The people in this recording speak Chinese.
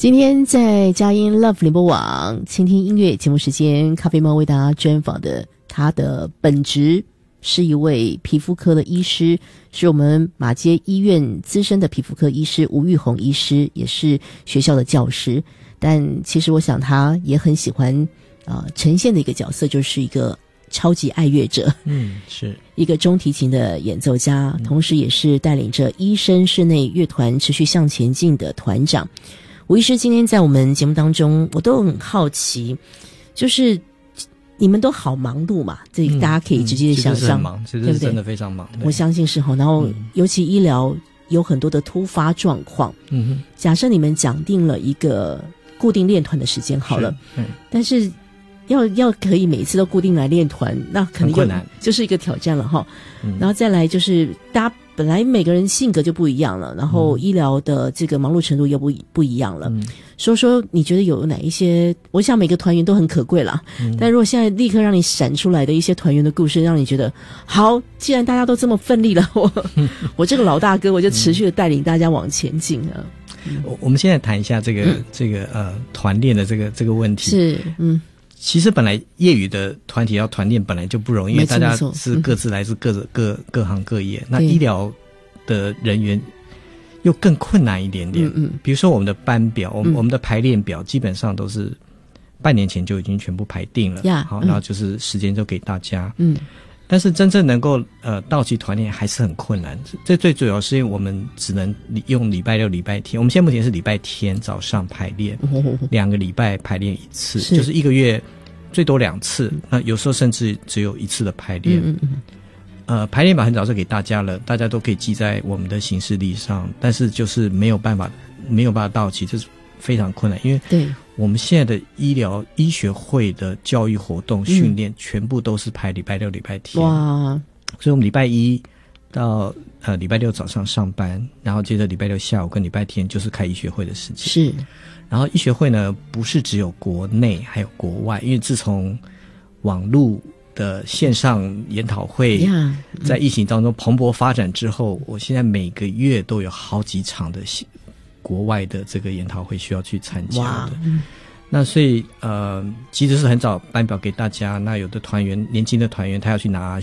今天在佳音 Love 联播网倾听音乐节目时间，咖啡猫为大家专访的，他的本职是一位皮肤科的医师，是我们马偕医院资深的皮肤科医师吴玉红医师，也是学校的教师。但其实我想他也很喜欢呈现的一个角色，就是一个超级爱乐者， 是一个中提琴的演奏家，同时也是带领着医生室内乐团持续向前进的团长。吴医师今天在我们节目当中，我都很好奇，就是你们都好忙碌嘛，这大家可以直接想象， 其实是真的非常忙。 我相信是齁，然后尤其医疗有很多的突发状况。假设你们讲定了一个固定练团的时间好了，但是要可以每一次都固定来练团，那可能就是一个挑战了齁。然后再来就是大家本来每个人性格就不一样了，然后医疗的这个忙碌程度又不一样了。说你觉得有哪一些，我想每个团员都很可贵啦，但如果现在立刻让你闪出来的一些团员的故事，让你觉得好，既然大家都这么奋力了，我这个老大哥我就持续的带领大家往前进了。 我们现在谈一下这个团练的这个问题。 是其实本来业余的团体要团练本来就不容易，因为大家是各自来自各行各业。那医疗的人员又更困难一点点。比如说我们的班表，我们的排练表基本上都是半年前就已经全部排定了。好，然后就是时间就给大家。但是真正能够到期团练还是很困难。这最主要是因为我们只能用礼拜六礼拜天，我们现在目前是礼拜天早上排练，2个礼拜排练一次，就是1个月最多2次，那有时候甚至只有1次的排练。排练表很早就给大家了，大家都可以记在我们的行事历上，但是就是没有办法到期，这是非常困难。因为我们现在的医学会的教育活动训练全部都是排礼拜六礼拜天。哇！所以我们礼拜一到礼拜六早上上班，然后接着礼拜六下午跟礼拜天就是开医学会的时间。是。然后医学会呢不是只有国内还有国外，因为自从网络的线上研讨会在疫情当中蓬勃发展之后，我现在每个月都有好几场的国外的这个研讨会需要去参加的。那所以其实是很早班表给大家，那有的团员年轻的团员他要去拿